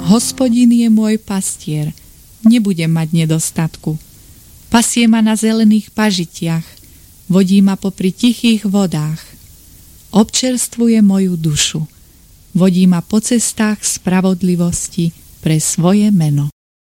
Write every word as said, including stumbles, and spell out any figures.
Hospodin je môj pastier, nebudem mať nedostatku. Pasie ma na zelených pažitiach, vodí ma popri tichých vodách. Občerstvuje moju dušu, vodí ma po cestách spravodlivosti pre svoje meno.